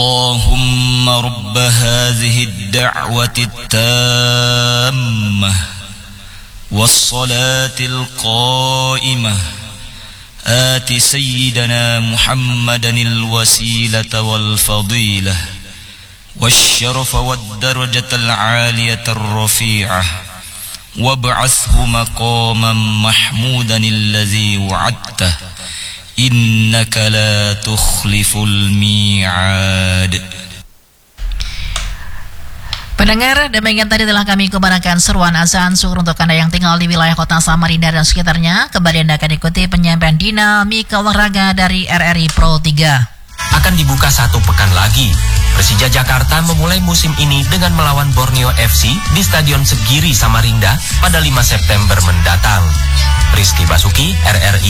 اللهم رب هذه الدعوة التامة والصلاة القائمة آت سيدنا محمدا الوسيلة والفضيلة والشرف والدرجة العالية الرفيعة وابعثه مقاما محمودا الذي وعدته إنك لا تخلف الميعاد. Pendengar, demikian tadi telah kami kumandangkan seruan azan syukur untuk Anda yang tinggal di wilayah kota Samarinda dan sekitarnya. Kembali Anda akan ikuti penyampaian dinamika olahraga dari RRI Pro 3. Akan dibuka satu pekan lagi. Persija Jakarta memulai musim ini dengan melawan Borneo FC di Stadion Segiri Samarinda pada 5 September mendatang. Rizky Basuki, RRI